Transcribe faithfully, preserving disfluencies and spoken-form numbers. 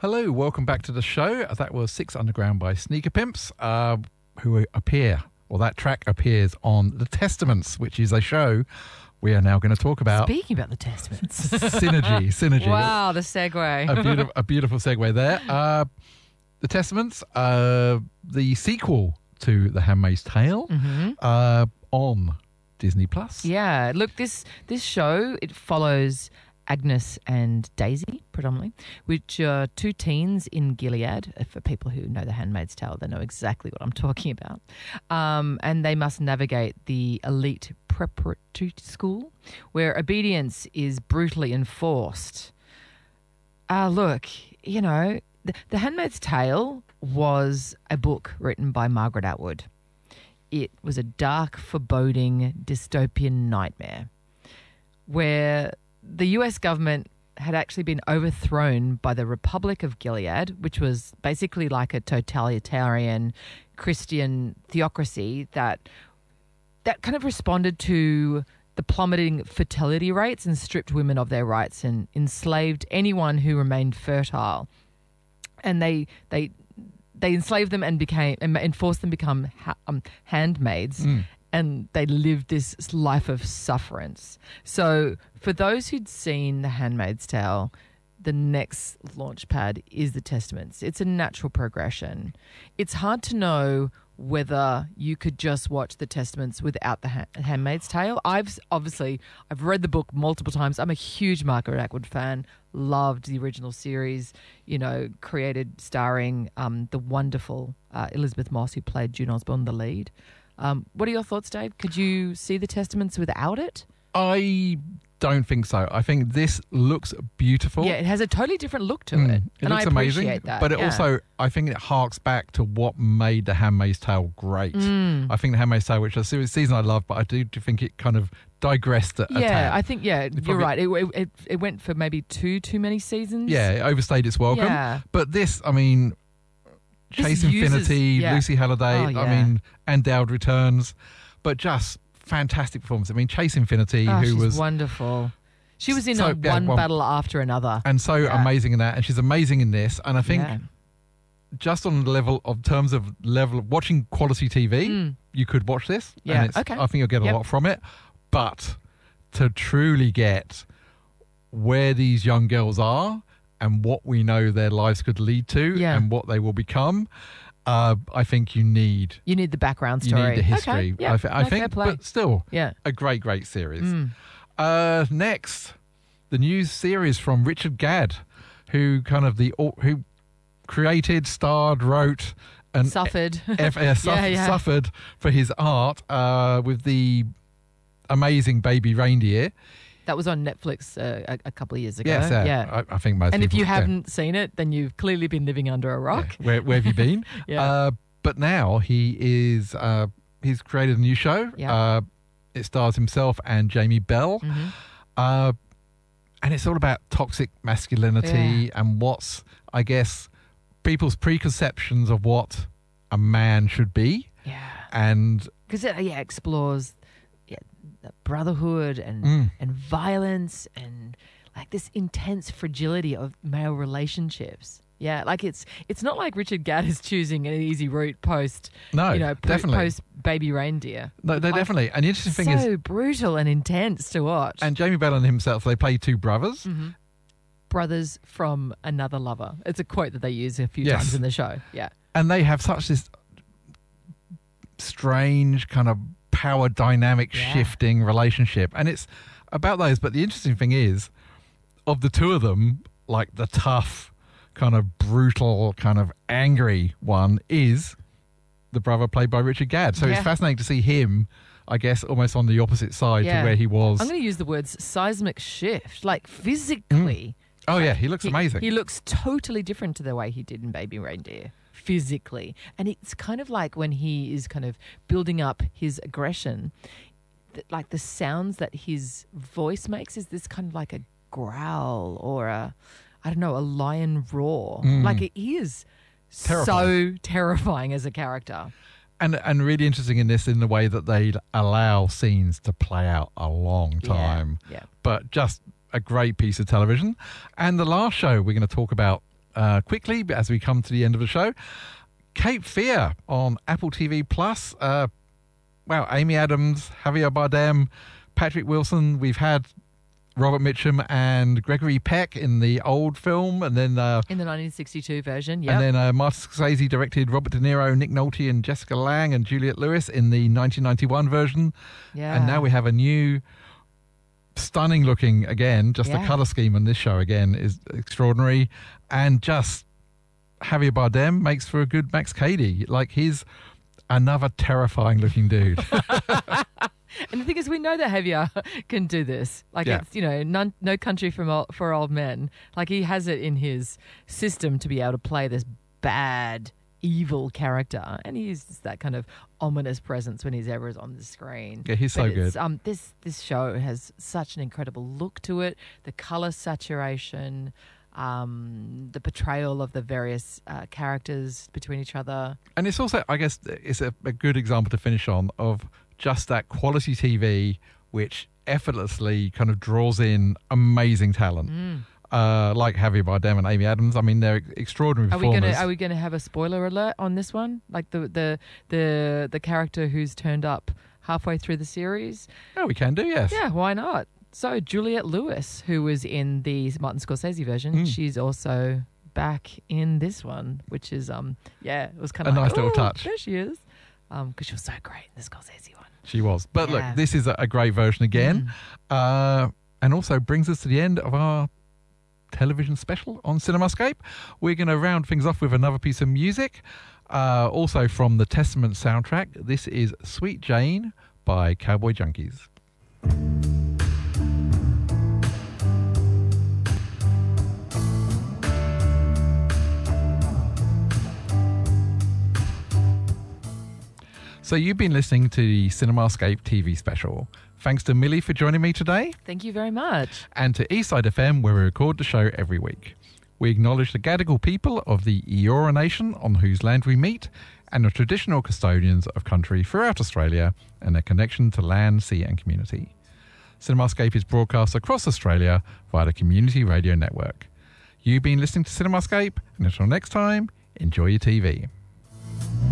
Hello, welcome back to the show. That was Six Underground by Sneaker Pimps, uh, who appear, or that track appears on The Testaments, which is a show we are now going to talk about. Speaking about The Testaments. Synergy, Synergy. Wow, the segue. a, beautiful, a beautiful segue there. Uh, the Testaments, uh, the sequel to The Handmaid's Tale, Mm-hmm. uh, on Disney Plus. Yeah, look, this this show, it follows Agnes and Daisy, predominantly, which are two teens in Gilead. For people who know The Handmaid's Tale, they know exactly what I'm talking about. Um, and they must navigate the elite preparatory school where obedience is brutally enforced. Uh, look, you know, the, the Handmaid's Tale was a book written by Margaret Atwood. It was a dark, foreboding, dystopian nightmare where the U S government had actually been overthrown by the Republic of Gilead, which was basically like a totalitarian Christian theocracy that that kind of responded to the plummeting fertility rates and stripped women of their rights and enslaved anyone who remained fertile. And they they they enslaved them and became and enforced them to become ha- um, handmaids. Mm. And they lived this life of sufferance. So for those who'd seen The Handmaid's Tale, the next launch pad is The Testaments. It's a natural progression. It's hard to know whether you could just watch The Testaments without The ha- Handmaid's Tale. I've obviously, I've read the book multiple times. I'm a huge Margaret Atwood fan. Loved the original series, you know, created starring um, the wonderful uh, Elizabeth Moss, who played June Osborne, the lead. Um, what are your thoughts, Dave? Could you see The Testaments without it? I don't think so. I think this looks beautiful. Yeah, it has a totally different look to Mm, it. it and looks I appreciate amazing, that. but it yeah. also, I think it harks back to what made The Handmaid's Tale great. Mm. I think The Handmaid's Tale, which is a season I love, but I do, do think it kind of digressed a, a Yeah, tad. I think, yeah, It you're probably- right. It, it, it went for maybe two too many seasons. Yeah, it overstayed its welcome. Yeah. But this, I mean, This Chase uses- Infinity, yeah. Lucy Halliday, Oh, I yeah. mean, and Dowd returns, but just fantastic performance. I mean, Chase Infinity, Oh, who she's was wonderful. She was in So, a yeah, one well- battle after another. and so Yeah. amazing in that, and she's amazing in this. And I think Yeah. just on the level of terms of level of watching quality T V, Mm. you could watch this. Yeah, and it's, okay. I think you'll get a Yep. lot from it. But to truly get where these young girls are and what we know their lives could lead to Yeah. and what they will become, uh, I think you need You need the background you story. need the history. Okay. Yeah. I, th- I No, fair think, play. but still, Yeah. a great, great series. Mm. Uh, next, the new series from Richard Gadd, who kind of the who created, starred, wrote, and Suffered. F- uh, suff- Yeah, yeah. suffered for his art uh, with the amazing Baby Reindeer. That was on Netflix uh, a, a couple of years ago. Yes, uh, yeah. I, I think most. And if people, you yeah, haven't seen it, then you've clearly been living under a yeah. rock. Where, where have you been? Yeah. Uh, but now he is. Uh, he's created a new show. Yeah. Uh, it stars himself and Jamie Bell. Mhm. Uh, and it's all about toxic masculinity and what's, I guess, people's preconceptions of what a man should be. Yeah. And Because it yeah, explores yeah, the brotherhood and, Mm. and violence and like this intense fragility of male relationships. Yeah, like it's it's not like Richard Gadd is choosing an easy route post, no, you know, po- definitely. post Baby Reindeer. no, no, like, definitely. And the interesting thing so is, brutal and intense to watch. and Jamie Bell and himself, they play two brothers. Mhm. Brothers from another lover. It's a quote that they use a few Yes. times in the show. Yeah. And they have such this strange kind of power dynamic Yeah. shifting relationship. And it's about those. But the interesting thing is, of the two of them, like the tough, kind of brutal, kind of angry one is the brother played by Richard Gadd. So Yeah. it's fascinating to see him, I guess, almost on the opposite side Yeah. to where he was. I'm going to use the words seismic shift. Like physically. oh, yeah, he looks He, amazing. He looks totally different to the way he did in Baby Reindeer, physically. And it's kind of like when he is kind of building up his aggression, th- like the sounds that his voice makes is this kind of like a growl or a, I don't know, a lion roar. Mm. Like it is Terrifying. so terrifying as a character. And and really interesting in this in the way that they allow scenes to play out a long Yeah, time. yeah. But just a great piece of television. And the last show we're going to talk about uh, quickly as we come to the end of the show. Cape Fear on Apple T V Plus. Uh, wow, Amy Adams, Javier Bardem, Patrick Wilson. We've had Robert Mitchum and Gregory Peck in the old film, and then uh, in the nineteen sixty-two version, yeah. And then uh, Martin Scorsese directed Robert De Niro, Nick Nolte, and Jessica Lange and Juliette Lewis in the nineteen ninety-one version. Yeah. And now we have a new, stunning looking again. Just Yeah. the color scheme on this show again is extraordinary, and just Javier Bardem makes for a good Max Cady. Like, he's another terrifying looking dude. And the thing is, we know that Javier can do this. Like, Yeah. it's, you know, none, no country from old, for old men. Like, he has it in his system to be able to play this bad, evil character. And he's just that kind of ominous presence when he's ever on the screen. Yeah, he's so But it's, good. Um, this, this show has such an incredible look to it. The color saturation, um, the portrayal of the various uh, characters between each other. And it's also, I guess, it's a, a good example to finish on of just that quality T V which effortlessly kind of draws in amazing talent. Mm. Uh, like Javier Bardem and Amy Adams. I mean, they're extraordinary Are we performers. gonna Are we gonna have a spoiler alert on this one? Like the the the the character who's turned up halfway through the series? Oh, we can do, yes. Yeah, why not? So Juliette Lewis, who was in the Martin Scorsese version, Mm. she's also back in this one, which is um yeah, it was kind A of nice like, little "Ooh, touch." There she is, um because she was so great in the Scorsese one. She was. But Yeah. look, this is a, a great version again. Uh, and also brings us to the end of our television special on CinemaScape. We're going to round things off with another piece of music. Uh, also from the Testament soundtrack. This is Sweet Jane by Cowboy Junkies. So you've been listening to the CinemaScape T V special. Thanks to Millie for joining me today, Thank you very much. and to Eastside F M, where we record the show every week. We acknowledge the Gadigal people of the Eora Nation on whose land we meet, and the traditional custodians of country throughout Australia and their connection to land, sea and community. CinemaScape is broadcast across Australia via the Community Radio Network. You've been listening to CinemaScape, and until next time, enjoy your T V.